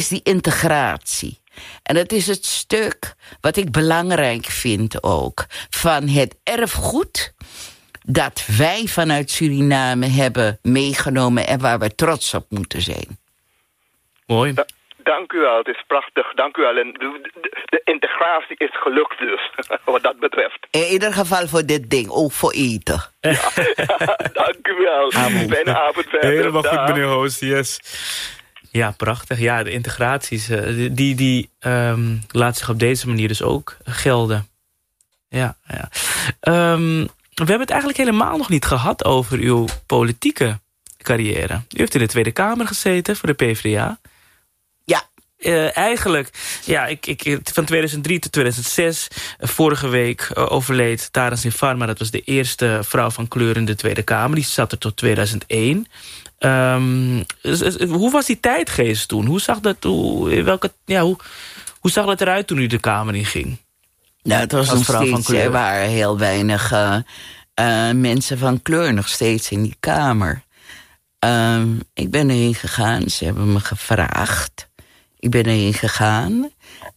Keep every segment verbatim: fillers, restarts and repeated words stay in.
die integratie. En dat is het stuk wat ik belangrijk vind ook. Van het erfgoed dat wij vanuit Suriname hebben meegenomen en waar we trots op moeten zijn. Mooi. Da- dank u wel, het is prachtig. Dank u wel. En de, de, de integratie is gelukt dus, wat dat betreft. In ieder geval voor dit ding, ook voor eten. Ja, ja, dank u wel. Fijne avond verder. Helemaal goed, Dag. meneer Hoos, yes. Ja, prachtig. Ja, de integraties, uh, die, die um, laat zich op deze manier dus ook gelden. Ja, ja. Um, we hebben het eigenlijk helemaal nog niet gehad over uw politieke carrière. U heeft in de Tweede Kamer gezeten voor de P v d A. Ja. Uh, eigenlijk, ja, ik, ik, van tweeduizend drie tot tweeduizend zes, uh, vorige week uh, overleed Tara Sinfarma. Dat was de eerste vrouw van kleur in de Tweede Kamer. Die zat er tot tweeduizend één. Um, hoe was die tijdgeest toen? Hoe zag dat, hoe, welke, ja, hoe, hoe zag dat eruit toen u de Kamer in ging? Nou, het was Als nog vrouw steeds, van kleur. er waren heel weinig uh, uh, mensen van kleur nog steeds in die Kamer. Um, ik ben erheen gegaan, ze hebben me gevraagd. Ik ben erheen gegaan.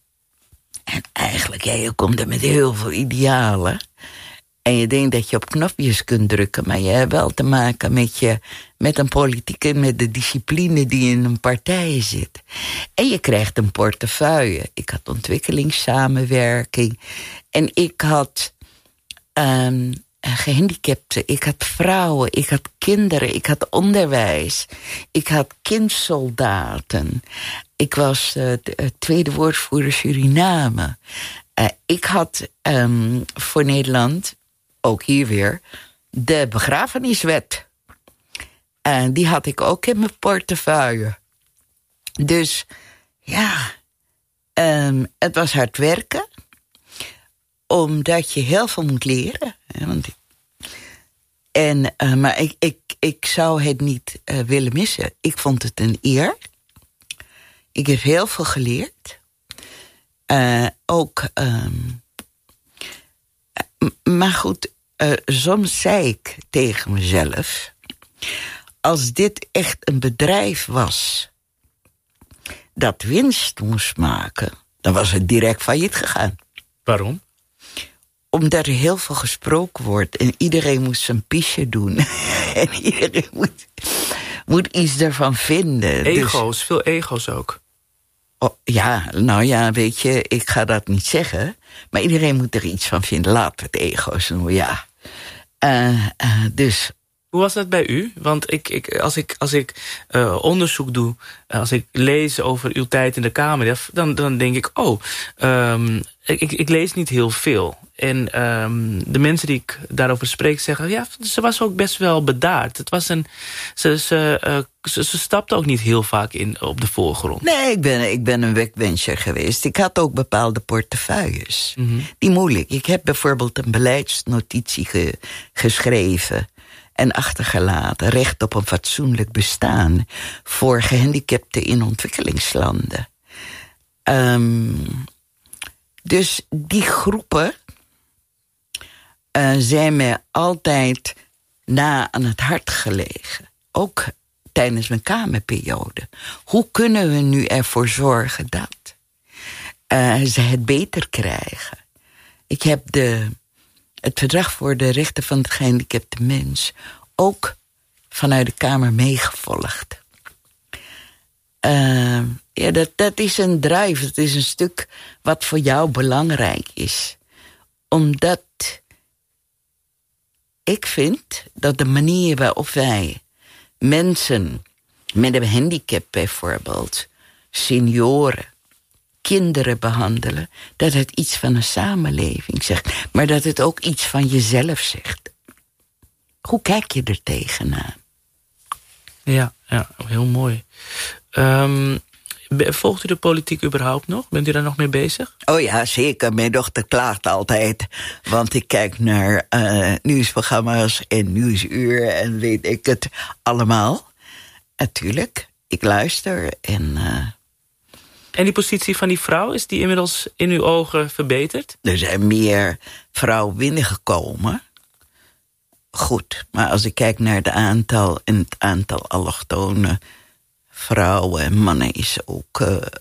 En eigenlijk, ja, je komt er met heel veel idealen. En je denkt dat je op knopjes kunt drukken, maar je hebt wel te maken met, je, met een politieke, met de discipline die in een partij zit. En je krijgt een portefeuille. Ik had ontwikkelingssamenwerking. En ik had um, gehandicapten, ik had vrouwen, ik had kinderen, ik had onderwijs. Ik had kindsoldaten. Ik was uh, de tweede woordvoerder Suriname. Uh, ik had um, voor Nederland, ook hier weer, de begrafeniswet. En die had ik ook in mijn portefeuille. Dus ja, um, het was hard werken. Omdat je heel veel moet leren. Want ik, en, uh, maar ik, ik, ik zou het niet uh, willen missen. Ik vond het een eer. Ik heb heel veel geleerd. Uh, ook, um, maar goed, uh, soms zei ik tegen mezelf, als dit echt een bedrijf was dat winst moest maken, dan was het direct failliet gegaan. Waarom? Omdat er heel veel gesproken wordt en iedereen moet zijn piesje doen. En iedereen moet, moet iets ervan vinden. Ego's, dus, veel ego's ook. Oh, ja, nou ja, weet je, ik ga dat niet zeggen. Maar iedereen moet er iets van vinden. Laten we het ego's noemen, ja. Uh, uh, dus... Hoe was dat bij u? Want ik, ik, als ik, als ik uh, onderzoek doe, als ik lees over uw tijd in de Kamer, dan, dan denk ik, oh, um, ik, ik lees niet heel veel. En um, de mensen die ik daarover spreek zeggen, ja, ze was ook best wel bedaard. Het was een, ze, ze, uh, ze, ze stapte ook niet heel vaak in op de voorgrond. Nee, ik ben, ik ben een backbencher geweest. Ik had ook bepaalde portefeuilles. Mm-hmm. Die moeilijk. Ik heb bijvoorbeeld een beleidsnotitie ge, geschreven en achtergelaten, recht op een fatsoenlijk bestaan voor gehandicapten in ontwikkelingslanden. Um, dus die groepen uh, zijn me altijd na aan het hart gelegen. Ook tijdens mijn Kamerperiode. Hoe kunnen we nu ervoor zorgen dat uh, ze het beter krijgen? Ik heb de... het verdrag voor de rechten van het gehandicapte mens ook vanuit de Kamer meegevolgd. Uh, ja, dat, dat is een drive, dat is een stuk wat voor jou belangrijk is. Omdat ik vind dat de manier waarop wij mensen met een handicap bijvoorbeeld, senioren, kinderen behandelen, dat het iets van een samenleving zegt, maar dat het ook iets van jezelf zegt. Hoe kijk je er tegenaan? Ja, ja, heel mooi. Um, volgt u de politiek überhaupt nog? Bent u daar nog mee bezig? Oh ja, zeker. Mijn dochter klaagt altijd. Want ik kijk naar uh, nieuwsprogramma's en Nieuwsuur en weet ik het allemaal. Natuurlijk, ik luister en... Uh, En die positie van die vrouw, is die inmiddels in uw ogen verbeterd? Er zijn meer vrouwen binnengekomen. Goed, maar als ik kijk naar het aantal en het aantal allochtone vrouwen en mannen is ook uh,